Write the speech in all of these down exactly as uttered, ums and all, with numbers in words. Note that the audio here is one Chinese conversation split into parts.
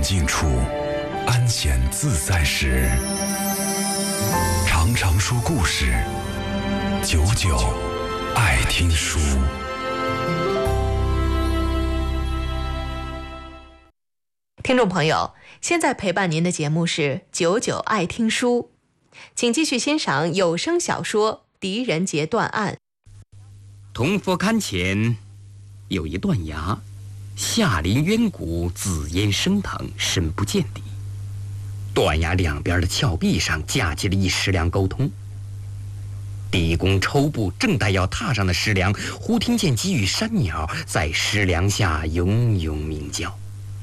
境处，安闲自在时，常常说故事，久久爱听书。 听众朋友，现在陪伴您的节目是久久爱听书，请继续欣赏有声小说《狄仁杰断案》。 铜佛龛前有一断崖，下临渊谷，紫烟升腾，深不见底。断崖两边的峭壁上架起了一石梁沟通。狄公抽步正待要踏上的石梁，忽听见几羽山鸟在石梁下嗡嗡鸣叫。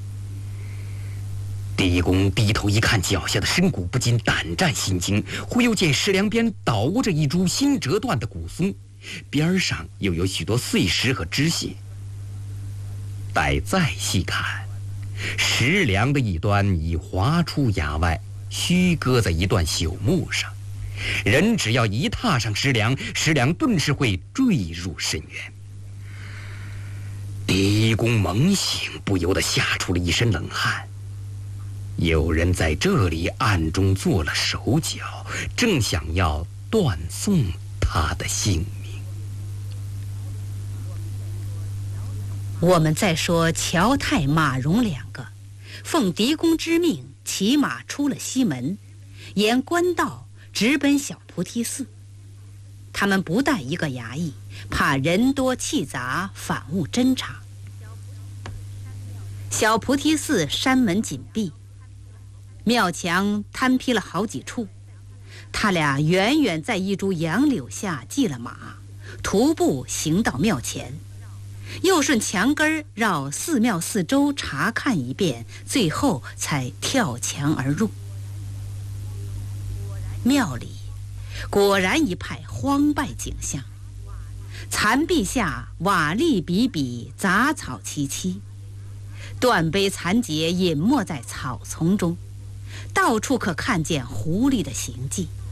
狄公低头一看脚下的深谷，不禁胆战心惊。忽又见石梁边倒卧着一株新折断的古松，边上又有许多碎石和枝屑。待再细看，石梁的一端已滑出崖外，虚搁在一段朽木上。人只要一踏上石梁，石梁顿时会坠入深渊。狄公猛醒，不由得吓出了一身冷汗。有人在这里暗中做了手脚，正想要断送他的性命。 我们再说乔泰、马荣两个奉狄公之命，骑马出了西门，沿官道直奔小菩提寺。他们不带一个衙役，怕人多气杂，反误侦查。小菩提寺山门紧闭，庙墙摊劈了好几处。他俩远远在一株杨柳下系了马，徒步行到庙前，又顺墙根绕寺庙四周查看一遍，最后才跳墙而入。庙里果然一派荒败景象，残壁下瓦砾比比，杂草萋萋，断碑残节隐没在草丛中，到处可看见狐狸的行迹。